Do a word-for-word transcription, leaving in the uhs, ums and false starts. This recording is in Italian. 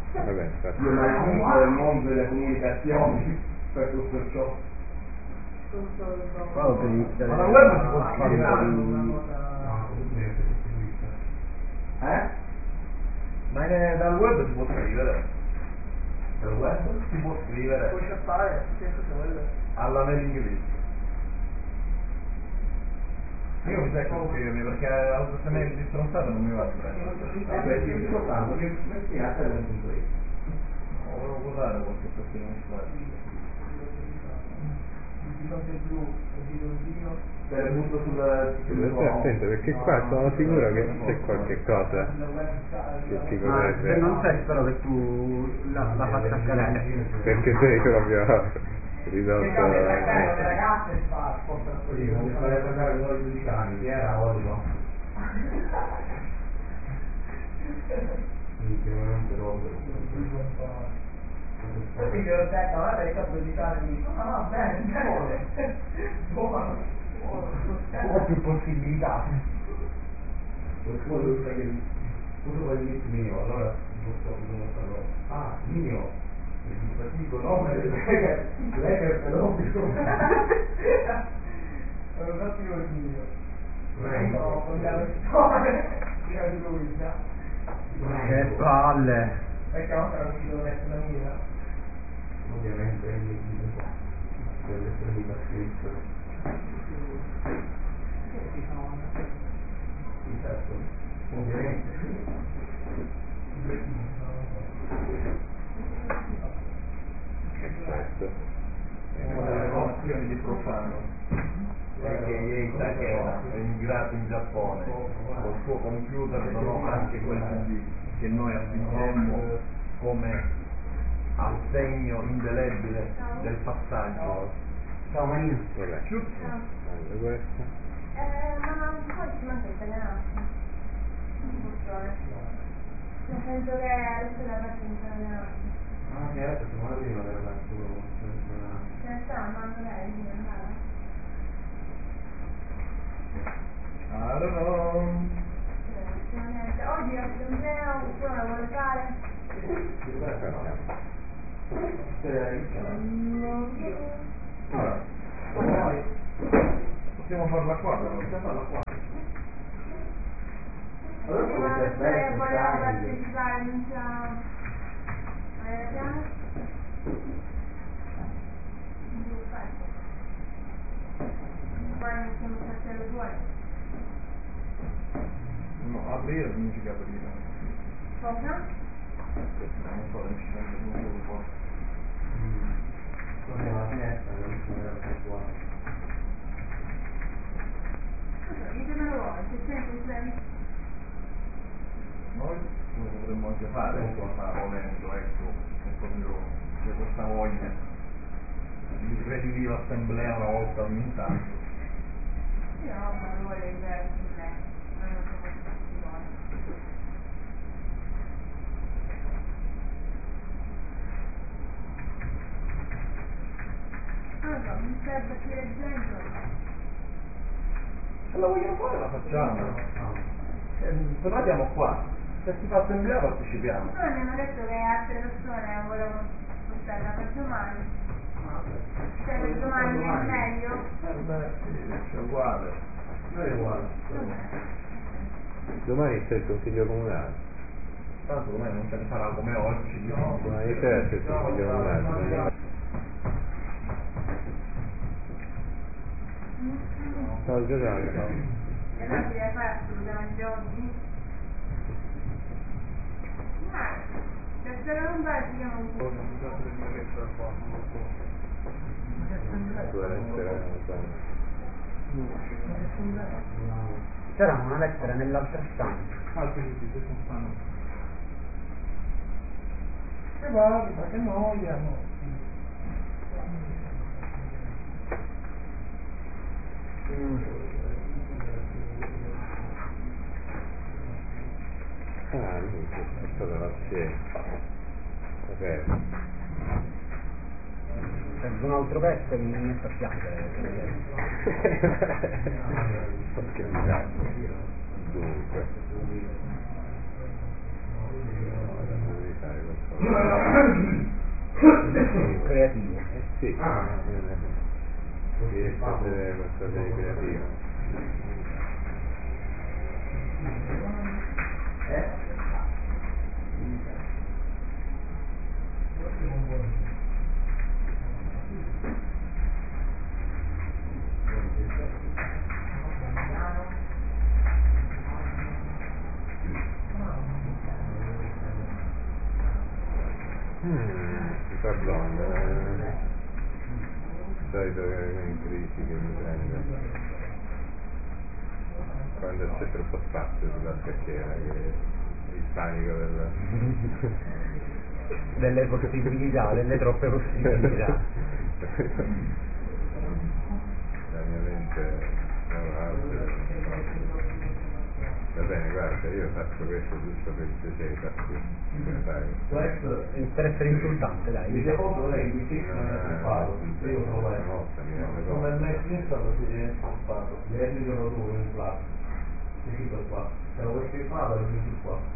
Vabbè, infatti. Io racconto il mondo delle comunicazioni per tutto ciò. Qua per iniziare. Ma la web si può scrivere? Eh? Ma è, dal web si può scrivere? Dal web? Si può scrivere Puoi chattare, senza quelle. alla mailing list. Io mi sai come scrivermi perché la questa mail di stronzata non mi va a prendere. Vabbè, ti dico tanto, che metti a te un punto io. No, volevo guardare qualche persona in Te le butto sul... Stai attento perché qua sono sicuro che c'è qualche cosa che ti Ma se potrebbe... non c'è, spero che tu la, la faccia cadere. Perché sei proprio risolto... ragazze fa spostare così, mi fare parlare con i giudicani, chi era Olivo? Quindi ho detto, guarda che sto giudicando, mi dico, no, no, bene, bene, buono, ho più possibilità. Qualcuno lo sa che uno vuole il mio, allora non so come farlo. Ah, mio, dico no, ma lei che fenomeno. Sono fatti col mio. No, con la storia, tira di lui già. Che palle! Perché ora non ci devo mettere la mia? Ovviamente è il mio. Deve essere mica scritto. Certo, ovviamente. Questo. Una delle relazioni di profano. Perché Yei Takeda, emigrato in Giappone, col suo computer donò anche quel C D che noi affittemmo come assegno indelebile del passaggio. Ciao Marina. Vabbè. Ciao. Allora, questo. Eh, ma poi ci manca italiano. Nel senso che adesso la parte in italiano. Ah, certo, siamo la prima che la faccio. Ce ne sta, ma non è di andare. I don't know. Oggi l'assemblea, qualcuno la vuole fare? Allora, possiamo farla qua, però. Possiamo farla qua. Ma se voleva partecipare, inizia... Vai piano? Poi iniziamo a passare fuori. No, aprire significa aprire. Cosa? Non so, decisamente non so cosa. Cos'è la finestra? Non si vede per qua. Ditemelo voi, se sempre sei. Noi lo potremmo anche fare, ma volendo, ecco, è proprio c'è questa voglia di rediviva assemblea una volta ogni tanto. Io non ho proprio voglia di vedere su me, non lo so come si vuole. Non lo so, mi serve più gente. Se la vogliamo fare la facciamo. Eh, se noi andiamo qua. Se si fa assemblea partecipiamo. Noi mi hanno detto che altre persone volevano portarla per domani. Se per domani è meglio. Eh beh, sì, è uguale. Non è uguale. Domani c'è il consiglio comunale. Tanto domani non ce ne sarà come oggi. No. Domani sera c'è il consiglio comunale. Ciao Giovanni. E allora si deve fare assolutamente oggi. Ma se se non va si chiama un po'. Tua lettera, C'era una lettera nell'altra stanza. Ah sì, sì, sì, stanno. Che va, ma che noia, no. Mm. Ah, lui è stata la scelta. Ok. C'è un altro pezzo che mi metto a piangere. Sto scherzando. Dunque. Ora, come fai? fare qualcosa. Creativo. Eh sì, Ah. eh, riesco a vedere qualcosa di creativo. Eh? Mm, pardon, eh, il solito in crisi che mi prende quando c'è troppo spazio sulla scacchiera, che il panico del... Delle possibilità, delle troppe possibilità. La mia mente no, altre. Va bene, guarda, io faccio questo giusto per il piacere, faccio come fai? Questo Per essere insultante, dai. mi secondo lei di che non è occupato, io sono Una volta mi rendo come conto. me stesso si è occupato, ieri sono due in classe, è qua, se lo vuoi firmare, è qua.